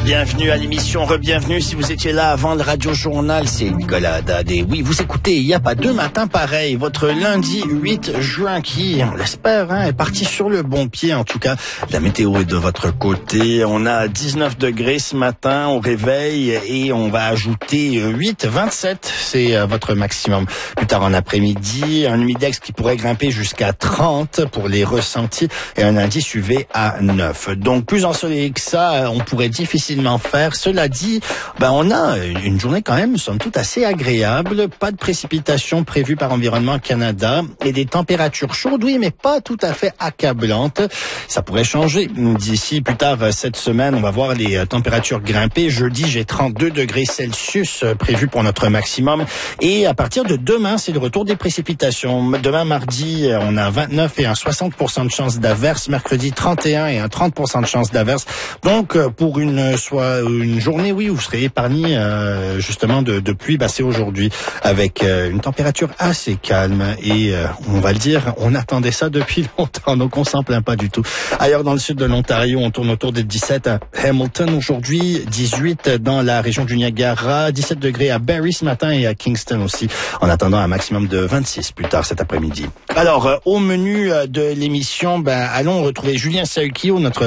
Bienvenue à l'émission, re-bienvenue si vous étiez là avant le Radio Journal, c'est Nicolas Haddad. Et oui, vous écoutez, il n'y a pas deux matins pareils, votre lundi 8 juin qui, on l'espère, est parti sur le bon pied. En tout cas, la météo est de votre côté. On a 19 degrés ce matin au réveil et on va ajouter 27, c'est votre maximum. Plus tard en après-midi, un humidex qui pourrait grimper jusqu'à 30 pour les ressentis et un indice UV à 9. Donc plus ensoleillé que ça, on pourrait difficilement faire. Cela dit, on a une journée quand même, somme toute, assez agréable. Pas de précipitations prévues par Environnement Canada et des températures chaudes, oui, mais pas tout à fait accablantes. Ça pourrait changer d'ici plus tard cette semaine. On va voir les températures grimper. Jeudi, j'ai 32 degrés Celsius prévus pour notre maximum. Et à partir de demain, c'est le retour des précipitations. Demain, mardi, on a 29 et un 60% de chance d'averse. Mercredi, 31 et un 30% de chance d'averse. Donc, pour une journée, oui, où vous serez épargné justement de pluie, c'est aujourd'hui avec une température assez calme et on va le dire, on attendait ça depuis longtemps, donc on s'en plaint pas du tout. Ailleurs dans le sud de l'Ontario, on tourne autour des 17 à Hamilton aujourd'hui, 18 dans la région du Niagara, 17 degrés à Barrie ce matin et à Kingston aussi, en attendant un maximum de 26 plus tard cet après-midi. Alors, au menu de l'émission, allons retrouver Julien Saukio, notre